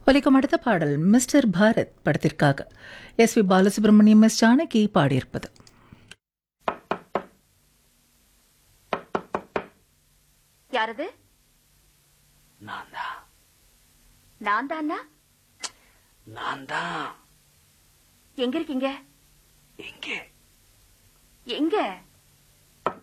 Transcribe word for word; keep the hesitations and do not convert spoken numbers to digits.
ஒலிக்கும் அடுத்த பாடல் மிஸ்டர் பாரத் படத்திற்காக S B Balasubramaniam S Janaki பாடியிருப்பது. யாரது? நான் தான். நான் தானா? நான் தான். எங்க இருக்கீங்க? எங்கே? எங்க?